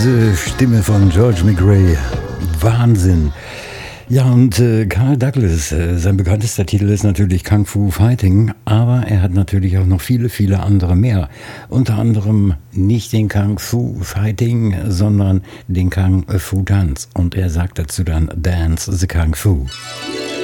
diese Stimme von George McRae. Wahnsinn. Ja, und Carl Douglas, sein bekanntester Titel ist natürlich Kung Fu Fighting, aber er hat natürlich auch noch viele, viele andere mehr. Unter anderem nicht den Kung Fu Fighting, sondern den Kung Fu Tanz. Und er sagt dazu dann Dance the Kung Fu.